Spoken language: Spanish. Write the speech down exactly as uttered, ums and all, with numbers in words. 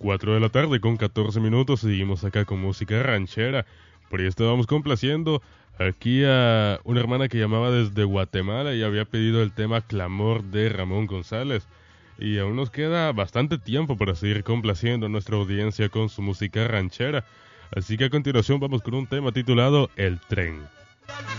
cuatro de la tarde con catorce minutos. Seguimos acá con música ranchera. Por ahí estábamos complaciendo aquí a una hermana que llamaba desde Guatemala y había pedido el tema Clamor de Ramón González. Y aún nos queda bastante tiempo para seguir complaciendo a nuestra audiencia con su música ranchera. Así que a continuación vamos con un tema titulado El Tren.